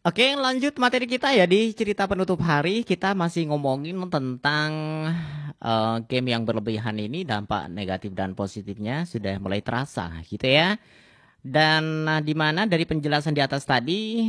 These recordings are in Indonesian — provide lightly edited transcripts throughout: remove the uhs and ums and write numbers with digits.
Oke, lanjut materi kita ya di cerita penutup hari. Kita masih ngomongin tentang game yang berlebihan ini, dampak negatif dan positifnya sudah mulai terasa gitu ya. Dan di mana dari penjelasan di atas tadi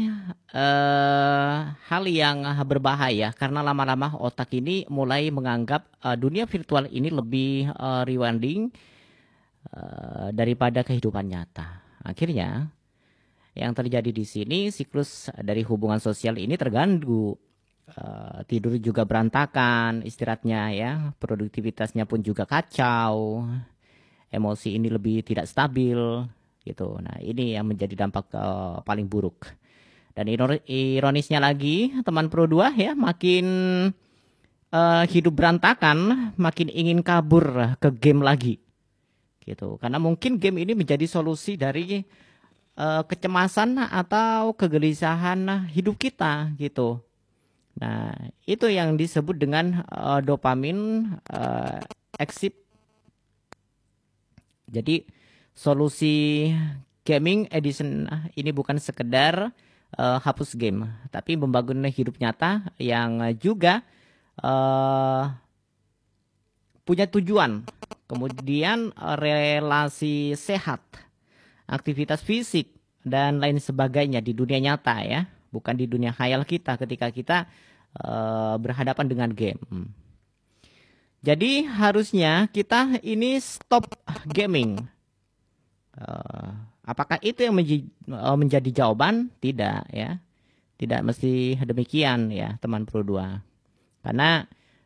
hal yang berbahaya karena lama-lama otak ini mulai menganggap dunia virtual ini lebih rewarding daripada kehidupan nyata. Akhirnya yang terjadi di sini siklus dari hubungan sosial ini terganggu. Tidur juga berantakan, istirahatnya ya, produktivitasnya pun juga kacau, emosi ini lebih tidak stabil gitu. Nah, ini yang menjadi dampak paling buruk. Dan ironisnya lagi, teman Pro 2 ya, makin hidup berantakan, makin ingin kabur ke game lagi gitu. Karena mungkin game ini menjadi solusi dari kecemasan atau kegelisahan hidup kita gitu. Nah, itu yang disebut dengan dopamin exit. Jadi solusi gaming edition ini bukan sekedar hapus game, tapi membangun hidup nyata yang juga eh, punya tujuan. Kemudian relasi sehat, aktivitas fisik dan lain sebagainya di dunia nyata ya, bukan di dunia khayal kita ketika kita berhadapan dengan game. Jadi harusnya kita ini stop gaming. Eh, apakah itu yang menjadi jawaban? Tidak ya. Tidak mesti demikian ya teman Pro 2. Karena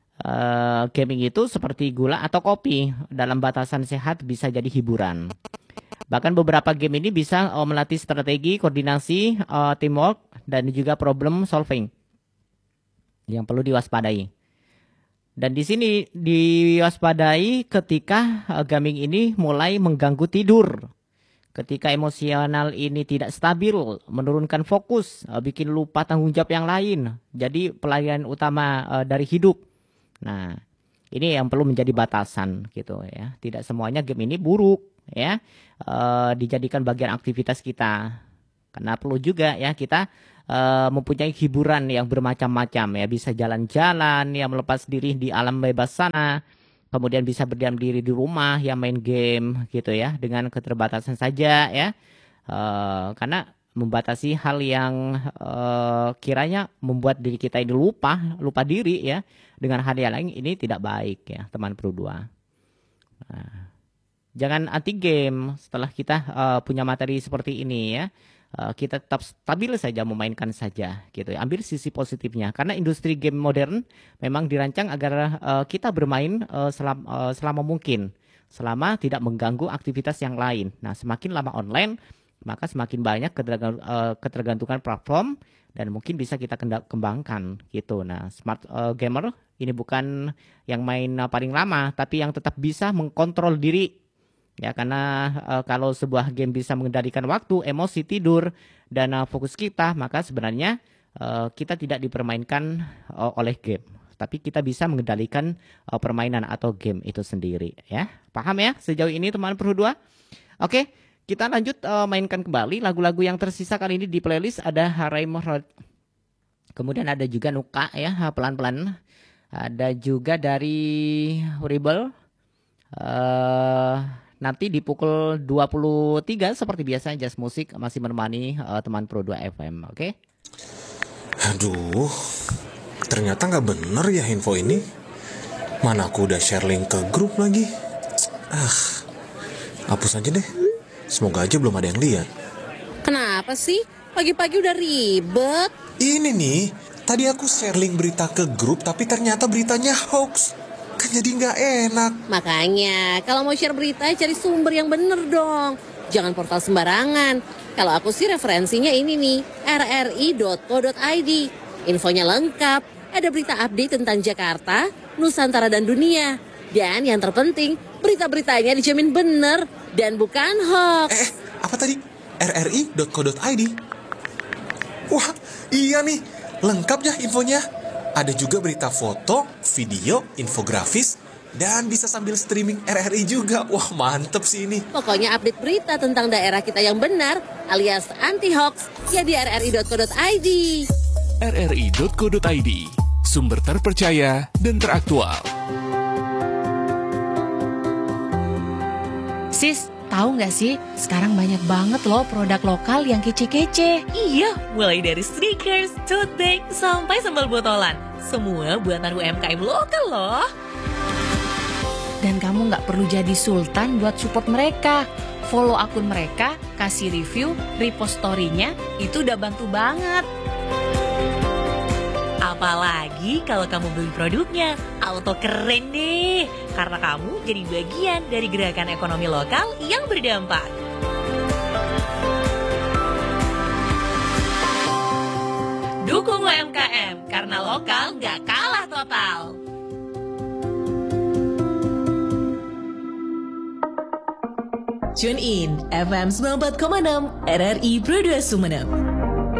gaming itu seperti gula atau kopi. Dalam batasan sehat bisa jadi hiburan. Bahkan beberapa game ini bisa melatih strategi, koordinasi, teamwork, dan juga problem solving yang perlu diwaspadai. Dan di sini diwaspadai ketika gaming ini mulai mengganggu tidur. Ketika emosional ini tidak stabil, menurunkan fokus, bikin lupa tanggung jawab yang lain. Jadi pelayanan utama dari hidup. Nah, ini yang perlu menjadi batasan gitu ya. Tidak semuanya game ini buruk ya. Dijadikan bagian aktivitas kita. Karena perlu juga ya kita mempunyai hiburan yang bermacam-macam ya, bisa jalan-jalan ya, melepas diri di alam bebas sana, kemudian bisa berdiam diri di rumah ya, main game gitu ya dengan keterbatasan saja ya. Karena membatasi hal yang kiranya membuat diri kita ini lupa diri ya dengan hal yang lain, ini tidak baik ya teman Pro 2. Nah, jangan anti game setelah kita punya materi seperti ini ya. Kita tetap stabil saja memainkan saja gitu ya. Ambil sisi positifnya karena industri game modern memang dirancang agar kita bermain selama mungkin, selama tidak mengganggu aktivitas yang lain. Nah, semakin lama online maka semakin banyak ketergantungan platform dan mungkin bisa kita kembangkan gitu. Nah, smart gamer ini bukan yang main paling lama tapi yang tetap bisa mengkontrol diri. Ya, karena kalau sebuah game bisa mengendalikan waktu, emosi, tidur, dan fokus kita, maka sebenarnya kita tidak dipermainkan oleh game. Tapi kita bisa mengendalikan permainan atau game itu sendiri. Ya, paham ya sejauh ini teman Pro 2? Oke, kita lanjut mainkan kembali lagu-lagu yang tersisa kali ini di playlist. Ada Harai Mohrad. Kemudian ada juga Nuka ya, pelan-pelan. Ada juga dari Horrible. Nanti di pukul 23 seperti biasa Jazz Musik masih menemani teman Pro 2 FM, oke? Aduh, ternyata nggak bener ya info ini. Mana aku udah share link ke grup lagi. Hapus aja deh. Semoga aja belum ada yang lihat. Kenapa sih? Pagi-pagi udah ribet. Ini nih, tadi aku share link berita ke grup tapi ternyata beritanya hoax. Kan jadi nggak enak. Makanya, kalau mau share berita, cari sumber yang bener dong. Jangan portal sembarangan. Kalau aku sih referensinya ini nih, rri.co.id. Infonya lengkap, ada berita update tentang Jakarta, Nusantara dan dunia. Dan yang terpenting, berita-beritanya dijamin bener dan bukan hoax. Apa tadi? rri.co.id. Wah, iya nih, lengkap ya infonya. Ada juga berita foto, video, infografis, Dan bisa sambil streaming RRI juga. Wah, mantep sih ini. Pokoknya update berita tentang daerah kita yang benar alias anti-hoax ya di rri.co.id. rri.co.id, sumber terpercaya dan teraktual. Sis, tahu nggak sih, sekarang banyak banget loh produk lokal yang kece-kece. Iya, mulai dari sneakers, tote bag, sampai sambal botolan. Semua buatan UMKM lokal loh. Dan kamu nggak perlu jadi sultan buat support mereka. Follow akun mereka, kasih review, repost story-nya, itu udah bantu banget. Apalagi kalau kamu beli produknya, auto keren deh. Karena kamu jadi bagian dari gerakan ekonomi lokal yang berdampak. Dukung UMKM, karena lokal nggak kalah total. Tune in FM 94,6 RRI Pro 2 Sumeneb.